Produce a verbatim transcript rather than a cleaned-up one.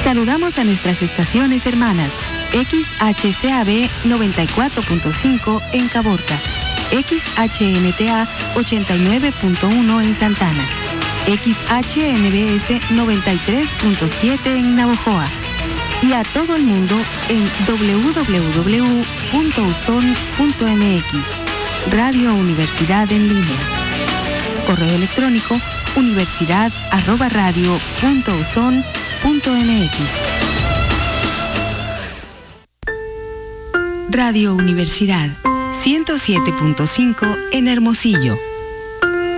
Saludamos a nuestras estaciones hermanas. X H C A B noventa y cuatro punto cinco en Caborca, X H N T A ochenta y nueve punto uno en Santana, X H N B S noventa y tres punto siete en Navojoa y a todo el mundo en doble u doble u doble u punto uson punto m x. Radio Universidad en línea. Correo electrónico universidad arroba radio punto uson punto m x. Radio Universidad ciento siete punto cinco en Hermosillo.